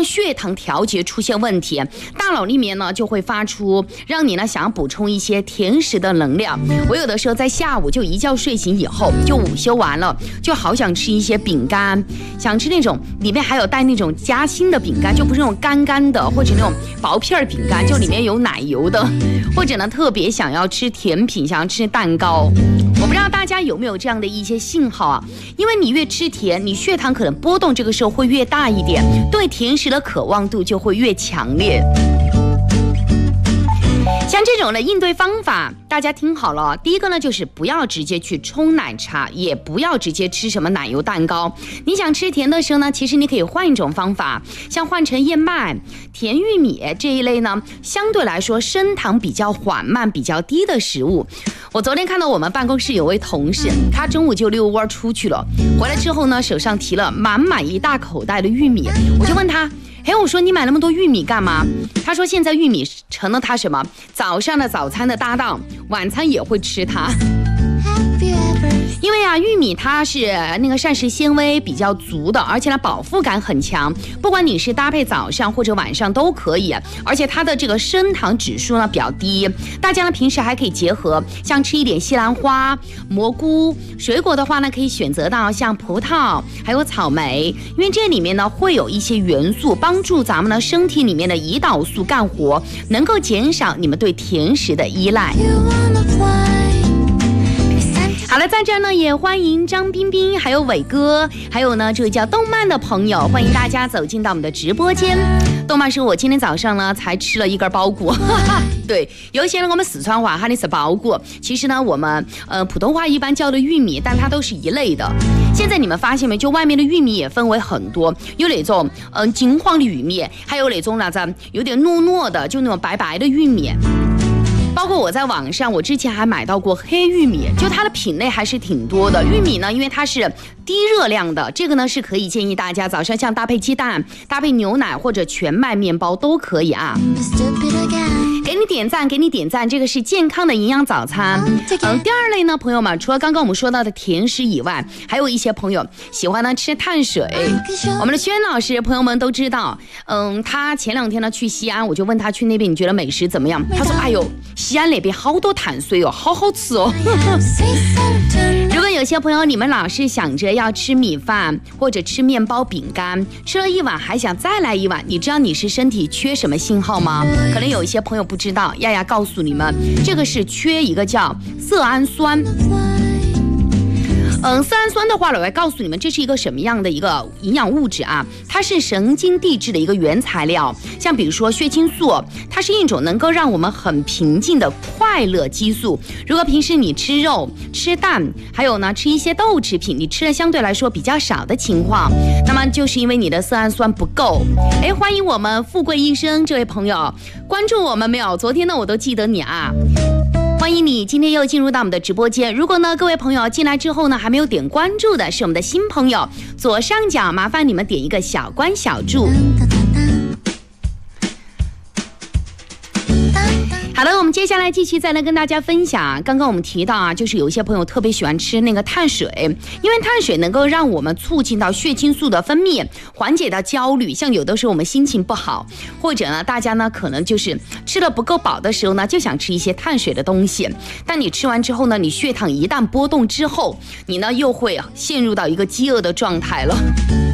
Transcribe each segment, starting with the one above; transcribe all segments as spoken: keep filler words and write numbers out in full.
血糖调节出现问题，大脑里面呢就会发出让你呢想要补充一些甜食的能量。我有的时候在下午就一觉睡醒以后，就午休完了，就好想吃一些饼干，想吃那种里面还有带那种夹心的饼干，就不是那种干干的，或者那种薄片饼干，就里面有奶油的，或者呢特别想要吃甜品，想要吃蛋糕。我不知道大家有没有这样的一些信号啊？因为你越吃甜，你血糖可能波动这个时候会越大一点，对甜食的渴望度就会越强烈。像这种的应对方法，大家听好了。第一个呢，就是不要直接去冲奶茶，也不要直接吃什么奶油蛋糕。你想吃甜的时候呢，其实你可以换一种方法，像换成燕麦、甜玉米这一类呢，相对来说升糖比较缓慢、比较低的食物。我昨天看到我们办公室有位同事，他中午就遛弯出去了，回来之后呢，手上提了满满一大口袋的玉米，我就问他。哎，我说你买那么多玉米干嘛？他说现在玉米成了他什么早上的早餐的搭档，晚餐也会吃它。因为啊，玉米它是那个膳食纤维比较足的，而且呢饱腹感很强，不管你是搭配早上或者晚上都可以，而且它的这个升糖指数呢比较低。大家呢平时还可以结合像吃一点西兰花、蘑菇，水果的话呢可以选择到像葡萄还有草莓，因为这里面呢会有一些元素帮助咱们呢身体里面的胰岛素干活，能够减少你们对甜食的依赖。好了，在这儿呢也欢迎张彬彬还有伟哥，还有呢这位叫动漫的朋友，欢迎大家走进到我们的直播间。动漫说我今天早上呢才吃了一根包谷，对，有一些人我们四川话喊的是包谷，其实呢我们呃普通话一般叫的玉米，但它都是一类的。现在你们发现没？就外面的玉米也分为很多，有那种嗯、呃、金黄的玉米，还有那种啥子有点糯糯的，就那种白白的玉米。包括我在网上，我之前还买到过黑玉米，就它的品类还是挺多的。玉米呢，因为它是低热量的，这个呢是可以建议大家早上像搭配鸡蛋、搭配牛奶或者全麦面包都可以啊。给你点赞，给你点赞，这个是健康的营养早餐。嗯，第二类呢，朋友们，除了刚刚我们说到的甜食以外，还有一些朋友喜欢呢吃碳水。我们的轩老师，朋友们都知道，嗯，他前两天呢去西安，我就问他去那边你觉得美食怎么样？他说，哎呦，西安那边好多碳水哦，好好吃哦。如果有些朋友你们老是想着要吃米饭或者吃面包饼干，吃了一碗还想再来一碗，你知道你是身体缺什么信号吗？可能有一些朋友不知道，亚亚告诉你们，这个是缺一个叫色氨酸。嗯，色氨酸的话，我来告诉你们，这是一个什么样的一个营养物质啊？它是神经递质的一个原材料。像比如说血清素，它是一种能够让我们很平静的快乐激素。如果平时你吃肉、吃蛋，还有呢吃一些豆制品，你吃的相对来说比较少的情况，那么就是因为你的色氨酸不够。哎，欢迎我们富贵医生这位朋友，关注我们没有？昨天呢我都记得你啊。欢迎你今天又进入到我们的直播间。如果呢各位朋友进来之后呢还没有点关注的，是我们的新朋友，左上角麻烦你们点一个小关小注。好了，我们接下来继续再来跟大家分享。刚刚我们提到啊，就是有一些朋友特别喜欢吃那个碳水，因为碳水能够让我们促进到血清素的分泌，缓解到焦虑。像有的时候我们心情不好，或者呢大家呢可能就是吃了不够饱的时候呢，就想吃一些碳水的东西。但你吃完之后呢，你血糖一旦波动之后，你呢又会陷入到一个饥饿的状态了。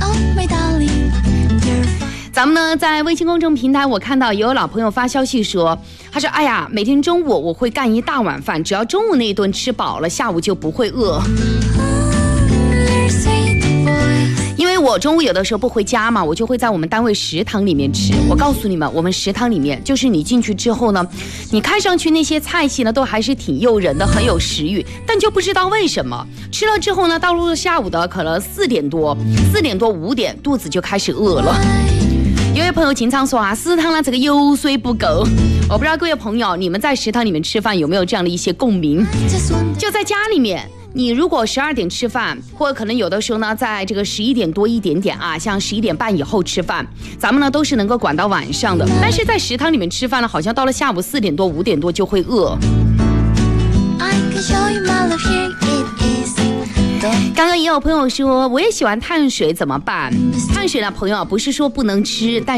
咱们呢在微信公众平台，我看到也有老朋友发消息说，他说哎呀，每天中午我会干一大碗饭，只要中午那一顿吃饱了，下午就不会饿。因为我中午有的时候不回家嘛，我就会在我们单位食堂里面吃。我告诉你们，我们食堂里面就是你进去之后呢，你看上去那些菜系呢都还是挺诱人的，很有食欲，但就不知道为什么吃了之后呢，到了下午的可能四点多、四点多五点，肚子就开始饿了。有位朋友经常说啊，食堂呢这个油水不够。我不知道各位朋友，你们在食堂里面吃饭有没有这样的一些共鸣？就在家里面，你如果十二点吃饭，或者可能有的时候呢，在这个十一点多一点点啊，像十一点半以后吃饭，咱们呢都是能够管到晚上的。但是在食堂里面吃饭呢，好像到了下午四点多、五点多就会饿。刚刚也有朋友说，我也喜欢碳水怎么办？碳水呢，朋友不是说不能吃，但